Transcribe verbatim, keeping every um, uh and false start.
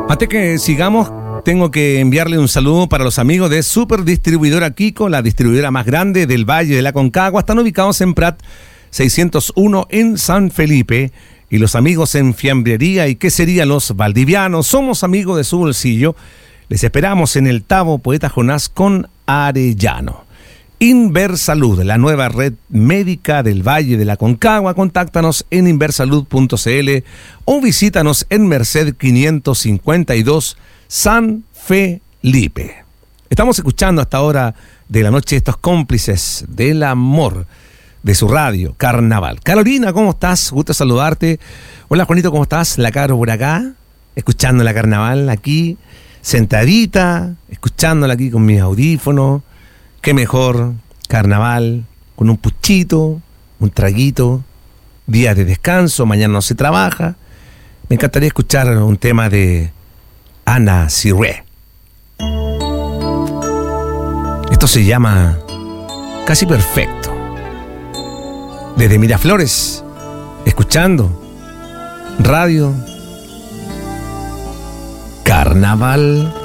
Antes que sigamos, tengo que enviarle un saludo para los amigos de Super Distribuidora Kiko, la distribuidora más grande del Valle de la Aconcagua. Están ubicados en Prat seiscientos uno en San Felipe. Y los amigos en Fiambrería y Quesería Los Valdivianos, somos amigos de su bolsillo. Les esperamos en el Tabo Poeta Jonás con Arellano. Inversalud, la nueva red médica del Valle de la Aconcagua. Contáctanos en inversalud punto c l o visítanos en Merced quinientos cincuenta y dos, San Felipe. Estamos escuchando hasta ahora de la noche estos cómplices del amor de su radio, Carnaval. Carolina, ¿cómo estás? Gusto saludarte. Hola, Juanito, ¿cómo estás? La Caro por acá, escuchando la Carnaval aquí, sentadita, escuchándola aquí con mis audífonos. Qué mejor, Carnaval, con un puchito, un traguito, día de descanso, mañana no se trabaja. Me encantaría escuchar un tema de Ana Siré. Esto se llama Casi Perfecto. Desde Miraflores, escuchando Radio Carnaval.